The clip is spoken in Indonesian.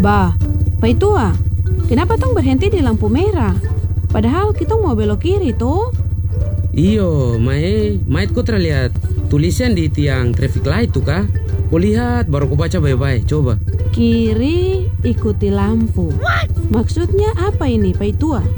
Bah, Pai Tua, kenapa tong berhenti di lampu merah? Padahal kita mau belok kiri toh? Iyo, Mae kau terlihat tulisan di tiang traffic light tuh kah? Kau lihat baru kau baca baik-baik, coba. Kiri ikuti lampu. Maksudnya apa ini, Pai Tua?